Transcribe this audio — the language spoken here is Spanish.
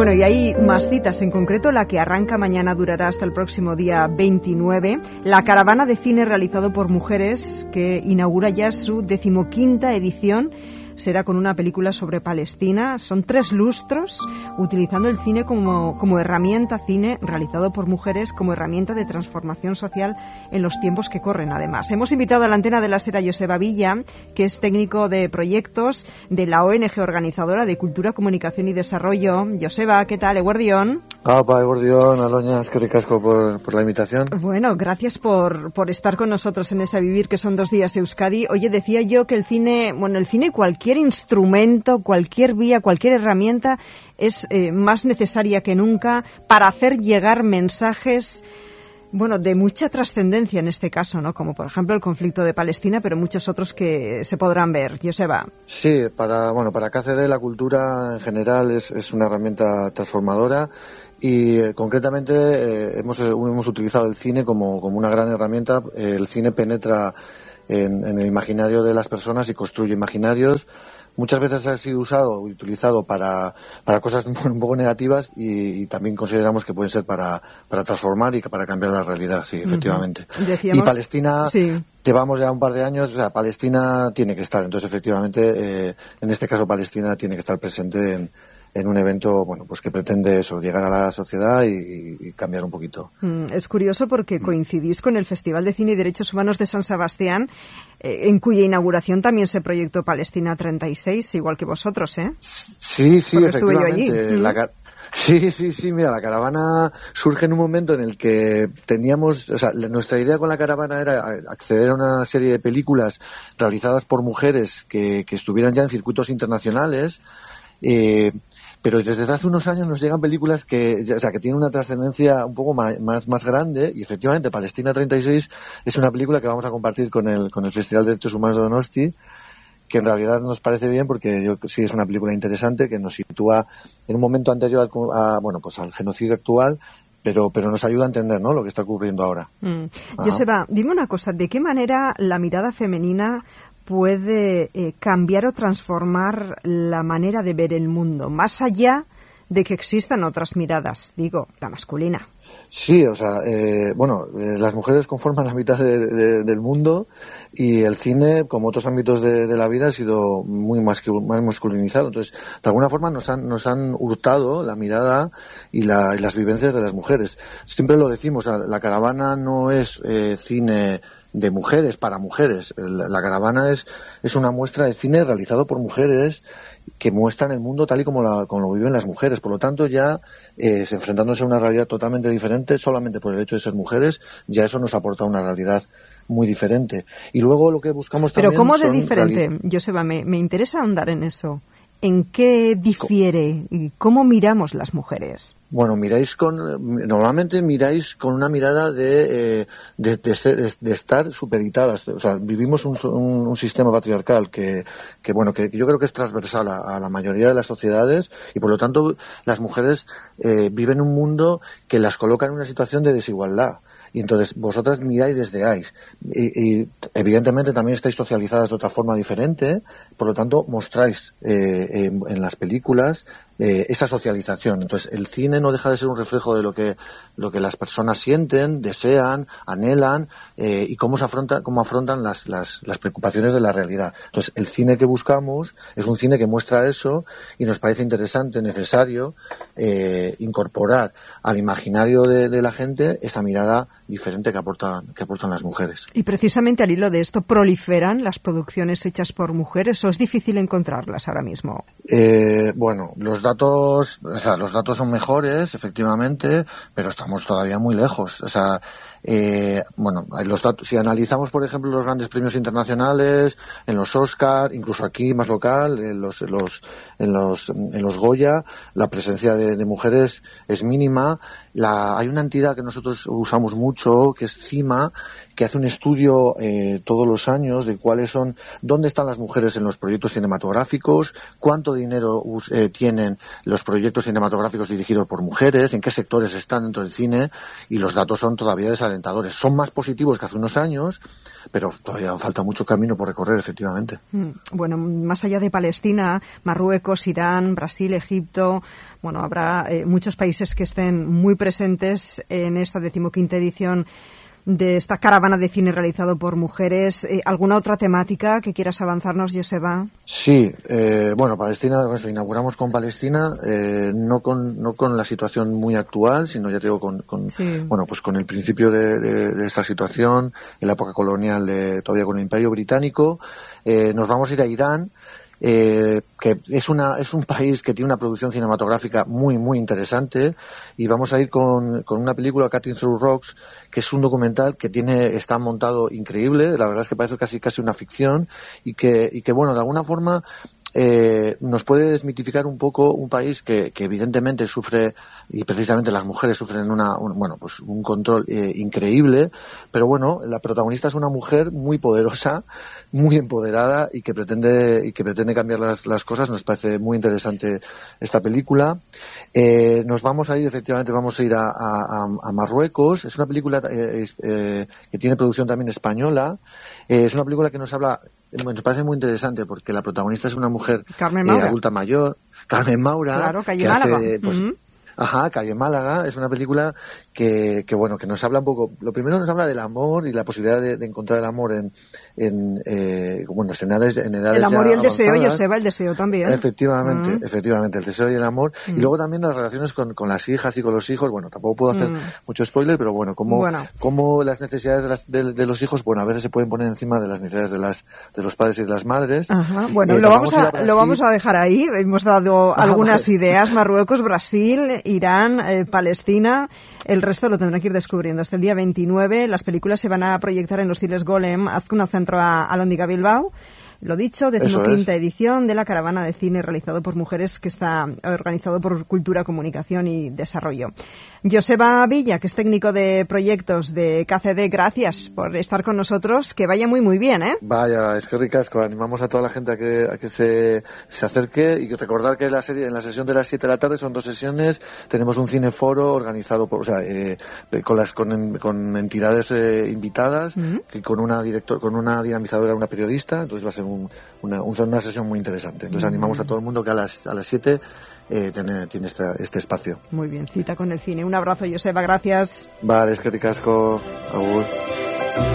Bueno, y hay más citas, en concreto la que arranca mañana durará hasta el próximo día 29, la caravana de cine realizado por mujeres que inaugura ya su 15ª edición. Será con una película sobre Palestina. Son 3 lustros utilizando el cine como herramienta, cine realizado por mujeres como herramienta de transformación social en los tiempos que corren, además. Hemos invitado a la antena de la Sera Joseba Villa, que es técnico de proyectos de la ONG organizadora de Cultura, Comunicación y Desarrollo. Joseba, ¿qué tal? Eguerdión. Eguerdión, Aloña, es que ricasco por la invitación. Bueno, gracias por estar con nosotros en este Vivir, que son 2 días de Euskadi. Oye, decía yo que el cine cualquier instrumento, cualquier vía, cualquier herramienta es más necesaria que nunca para hacer llegar mensajes, de mucha trascendencia en este caso, ¿no? Como por ejemplo el conflicto de Palestina, pero muchos otros que se podrán ver. Joseba. Sí, para KCD la cultura en general es una herramienta transformadora. Y concretamente hemos utilizado el cine como una gran herramienta. El cine penetra en el imaginario de las personas y construye imaginarios. Muchas veces ha sido utilizado para cosas un poco negativas y también consideramos que pueden ser para transformar y para cambiar la realidad, sí, efectivamente. Decíamos, y Palestina, sí. Llevamos ya un par de años, Palestina tiene que estar. Entonces, efectivamente, en este caso Palestina tiene que estar presente en un evento, que pretende eso, llegar a la sociedad y cambiar un poquito. Es curioso porque coincidís con el Festival de Cine y Derechos Humanos de San Sebastián, en cuya inauguración también se proyectó Palestina 36, igual que vosotros, ¿eh? Sí, porque efectivamente. Sí, mira, la caravana surge en un momento en el que nuestra idea con la caravana era acceder a una serie de películas realizadas por mujeres que estuvieran ya en circuitos internacionales, pero desde hace unos años nos llegan películas que tienen una trascendencia un poco más grande, y efectivamente Palestina 36 es una película que vamos a compartir con el Festival de Derechos Humanos de Donosti, que en realidad nos parece bien porque sí es una película interesante que nos sitúa en un momento anterior al genocidio actual, pero nos ayuda a entender, ¿no?, lo que está ocurriendo ahora. Joseba, dime una cosa, ¿de qué manera la mirada femenina puede cambiar o transformar la manera de ver el mundo, más allá de que existan otras miradas, digo, la masculina? Sí, las mujeres conforman la mitad del mundo, y el cine, como otros ámbitos de la vida, ha sido más masculinizado. Entonces, de alguna forma nos han hurtado la mirada y las vivencias de las mujeres. Siempre lo decimos, la caravana no es cine de mujeres para mujeres. La caravana es una muestra de cine realizado por mujeres que muestran el mundo tal y como lo viven las mujeres. Por lo tanto, ya enfrentándose a una realidad totalmente diferente, solamente por el hecho de ser mujeres, ya eso nos aporta una realidad muy diferente. Y luego lo que buscamos también... Pero ¿cómo de diferente? Joseba, me interesa ahondar en eso. ¿En qué difiere y cómo miramos las mujeres? Bueno, normalmente miráis con una mirada de estar supeditadas. O sea, vivimos un sistema patriarcal que yo creo que es transversal a la mayoría de las sociedades, y por lo tanto las mujeres viven un mundo que las coloca en una situación de desigualdad. Y entonces vosotras miráis desde ahí. Y evidentemente también estáis socializadas de otra forma diferente, por lo tanto mostráis en las películas esa socialización. Entonces el cine no deja de ser un reflejo de lo que las personas sienten, desean, anhelan, y cómo afrontan las preocupaciones de la realidad. Entonces el cine que buscamos es un cine que muestra eso, y nos parece interesante, necesario, incorporar al imaginario de la gente esa mirada diferente que aportan las mujeres. Y precisamente al hilo de esto, ¿proliferan las producciones hechas por mujeres o es difícil encontrarlas ahora mismo? Los datos son mejores, efectivamente, pero estamos todavía muy lejos. Los datos, si analizamos, por ejemplo, los grandes premios internacionales, en los Oscar, incluso aquí más local, en los Goya, la presencia de mujeres es mínima. Hay una entidad que nosotros usamos mucho, que es CIMA, que hace un estudio todos los años de dónde están las mujeres en los proyectos cinematográficos, cuánto dinero tienen los proyectos cinematográficos dirigidos por mujeres, en qué sectores están dentro del cine, y los datos son todavía desalentadores. alentadores. Son más positivos que hace unos años, pero todavía falta mucho camino por recorrer, efectivamente. Bueno, más allá de Palestina, Marruecos, Irán, Brasil, Egipto, bueno, habrá muchos países que estén muy presentes en esta 15ª edición de esta caravana de cine realizado por mujeres. ¿Alguna otra temática que quieras avanzarnos, Joseba? Sí, bueno, Palestina, eso, inauguramos con Palestina, no con la situación muy actual, sino ya te digo bueno, pues con el principio de esta situación, en la época colonial todavía con el Imperio Británico. Nos vamos a ir a Irán, que es un país que tiene una producción cinematográfica muy, muy interesante, y vamos a ir con una película, Cutting Through Rocks, que es un documental que está montado increíble, la verdad es que parece casi una ficción, y que bueno, de alguna forma nos puede desmitificar un poco un país que evidentemente sufre, y precisamente las mujeres sufren un control increíble, pero bueno, la protagonista es una mujer muy poderosa, muy empoderada, y que pretende cambiar las cosas. Nos parece muy interesante esta película. Nos vamos a ir, efectivamente, a Marruecos. Es una película que tiene producción también española. Es una película que nos parece muy interesante porque la protagonista es una mujer adulta mayor, Carmen Maura, claro, Calle Málaga. Calle Málaga. Es una película que nos habla un poco. Lo primero nos habla del amor y la posibilidad de encontrar el amor en edades el amor y el deseo, Joseba, el deseo también. Efectivamente, el deseo y el amor. Y luego también las relaciones con las hijas y con los hijos. Bueno, tampoco puedo hacer mucho spoiler, pero como las necesidades de los hijos, a veces se pueden poner encima de las necesidades de los padres y de las madres. Ajá. Bueno, lo vamos a dejar ahí. Hemos dado algunas ideas: Marruecos, Brasil, Irán, Palestina. El resto lo tendrán que ir descubriendo. Hasta el día 29 las películas se van a proyectar en los cines Golem, Azcuna Centro a Alhóndiga, Bilbao. Lo dicho, 15ª edición de la caravana de cine realizado por mujeres, que está organizado por Cultura, Comunicación y Desarrollo. Joseba Villa, que es técnico de proyectos de KCD, gracias por estar con nosotros. Que vaya muy, muy bien, ¿eh? Vaya, es que ricasco. Animamos a toda la gente a que se acerque, y recordar que en la sesión de las 7 de la tarde son 2 sesiones. Tenemos un cineforo organizado con entidades invitadas, que con una dinamizadora, una periodista. Entonces va a ser una sesión muy interesante. Entonces animamos a todo el mundo que a las 7 tiene este espacio. Muy bien, cita con el cine. Un abrazo, Joseba, gracias. Vale, es que ricasco. Agur.